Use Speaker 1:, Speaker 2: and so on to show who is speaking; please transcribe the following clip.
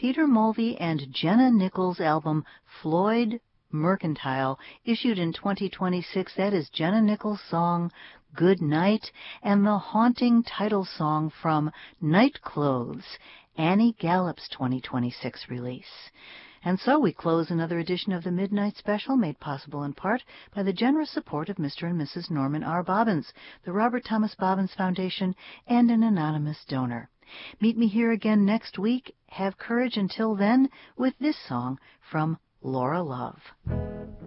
Speaker 1: Peter Mulvey and Jenna Nichols' album Floyd Mercantile, issued in 2026. That is Jenna Nichols' song Good Night, and the haunting title song from Night Clothes, Annie Gallup's 2026 release. And so we close another edition of the Midnight Special, made possible in part by the generous support of Mr. and Mrs. Norman R. Bobbins, the Robert Thomas Bobbins Foundation, and an anonymous donor. Meet me here again next week. Have courage until then with this song from Laura Love.